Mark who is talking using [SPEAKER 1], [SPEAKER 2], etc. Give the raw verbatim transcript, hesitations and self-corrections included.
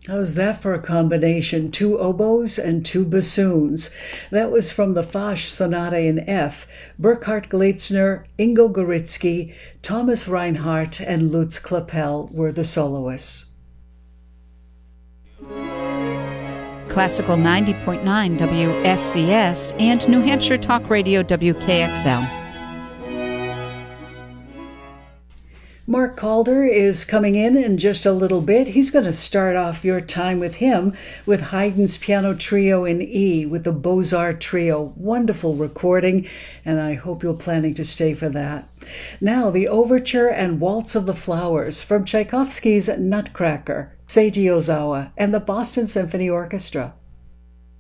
[SPEAKER 1] How's that for a combination? Two oboes and two bassoons. That was from the Fasch Sonata in F. Burkhard Gleitzner, Ingo Goritsky, Thomas Reinhardt, and Lutz Klappel were the soloists.
[SPEAKER 2] Classical ninety point nine W S C S and New Hampshire Talk Radio W K X L.
[SPEAKER 1] Mark Calder is coming in in just a little bit. He's going to start off your time with him with Haydn's Piano Trio in E with the Beaux-Arts Trio. Wonderful recording, and I hope you're planning to stay for that. Now, the Overture and Waltz of the Flowers from Tchaikovsky's Nutcracker, Seiji Ozawa, and the Boston Symphony Orchestra.